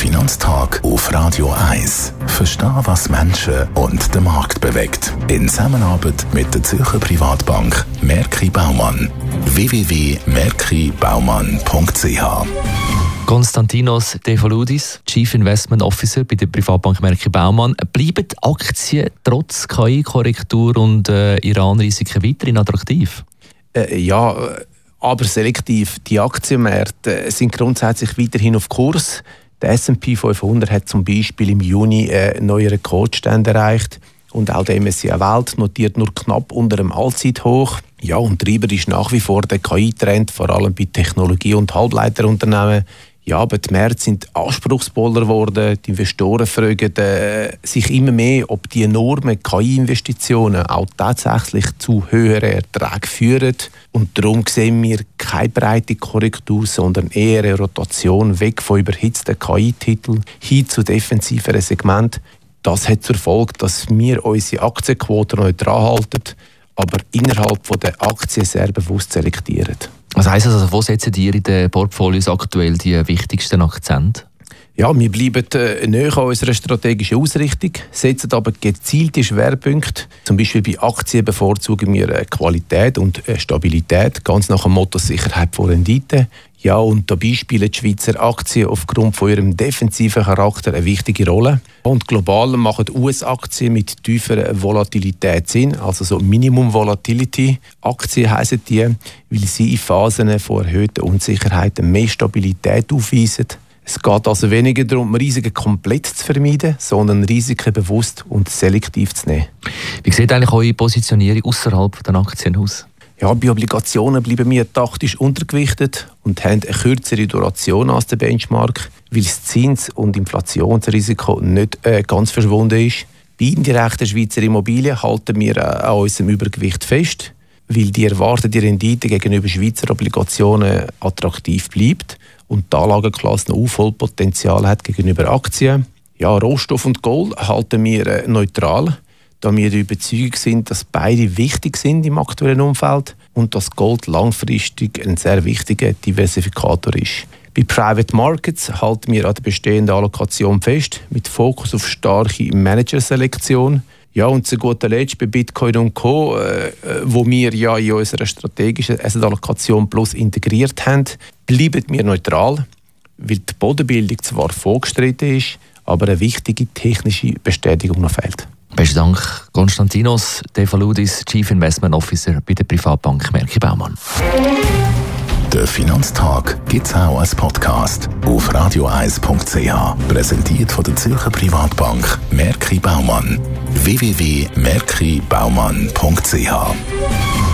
Finanztag auf Radio 1. Verstehen, was Menschen und den Markt bewegt. In Zusammenarbeit mit der Zürcher Privatbank Merki Baumann. www.merkibaumann.ch. Konstantinos Defoludis, Chief Investment Officer bei der Privatbank Merki Baumann. Bleiben die Aktien trotz KI-Korrektur und Iran-Risiken weiterhin attraktiv? Ja, aber selektiv. Die Aktienmärkte sind grundsätzlich weiterhin auf Kurs. Der S&P 500 hat zum Beispiel im Juni einen neuen Rekordstand erreicht. Und auch der MSCI Welt notiert nur knapp unter dem Allzeithoch. Ja, und Treiber ist nach wie vor der KI-Trend, vor allem bei Technologie- und Halbleiterunternehmen. Ja, aber die Märkte sind anspruchsvoller geworden. Die Investoren fragen sich immer mehr, ob die enormen KI-Investitionen auch tatsächlich zu höheren Erträgen führen. Und darum sehen wir keine breite Korrektur, sondern eher eine Rotation weg von überhitzten KI-Titeln hin zu defensiveren Segmenten. Das hat zur Folge, dass wir unsere Aktienquote neutral halten, aber innerhalb der Aktien sehr bewusst selektieren. Was heisst das? Also, wo setzen ihr in den Portfolios aktuell die wichtigsten Akzente? Ja, wir bleiben näher an unserer strategischen Ausrichtung, setzen aber gezielte Schwerpunkte. Zum Beispiel bei Aktien bevorzugen wir Qualität und Stabilität, ganz nach dem Motto Sicherheit vor Rendite. Ja, und dabei spielen die Schweizer Aktien aufgrund von ihrem defensiven Charakter eine wichtige Rolle. Und global machen US-Aktien mit tieferer Volatilität Sinn, also so Minimum Volatility. Aktien heissen die, weil sie in Phasen von erhöhter Unsicherheit mehr Stabilität aufweisen. Es geht also weniger darum, Risiken komplett zu vermeiden, sondern Risiken bewusst und selektiv zu nehmen. Wie sieht eigentlich eure Positionierung außerhalb der Aktien aus? Ja, bei Obligationen bleiben wir taktisch untergewichtet und haben eine kürzere Duration als der Benchmark, weil das Zins- und Inflationsrisiko nicht ganz verschwunden ist. Bei indirekten Schweizer Immobilien halten wir an unserem Übergewicht fest, weil die erwartete Rendite gegenüber Schweizer Obligationen attraktiv bleibt und die Anlageklasse noch Aufholpotenzial hat gegenüber Aktien. Ja, Rohstoff und Gold halten wir neutral, da wir der Überzeugung sind, dass beide wichtig sind im aktuellen Umfeld und dass Gold langfristig ein sehr wichtiger Diversifikator ist. Bei Private Markets halten wir an der bestehenden Allokation fest, mit Fokus auf starke Managerselektion. Ja, und zu guter Letzt bei Bitcoin und Co., wo wir ja in unserer strategischen Asset-Allokation Plus integriert haben, bleiben wir neutral, weil die Bodenbildung zwar vorgeschritten ist, aber eine wichtige technische Bestätigung noch fehlt. Besten Dank, Konstantinos Defoludis, Chief Investment Officer bei der Privatbank Merki Baumann. Der Finanztag gibt es auch als Podcast auf radio1.ch. Präsentiert von der Zürcher Privatbank Merki Baumann. www.merkibaumann.ch